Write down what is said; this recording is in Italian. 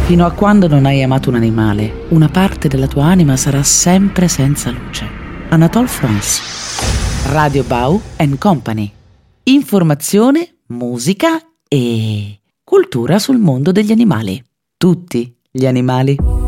Fino a quando non hai amato un animale, una parte della tua anima sarà sempre senza luce. Anatole France. Radio Bau & Company. Informazione, musica e cultura sul mondo degli animali. Tutti gli animali.